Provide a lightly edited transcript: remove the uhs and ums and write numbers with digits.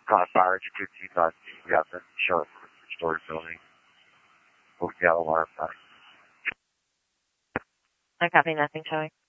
Caught fire, J2 Class D. We got the Charlotte storage building. We'll get a water fight. I copy nothing, showing.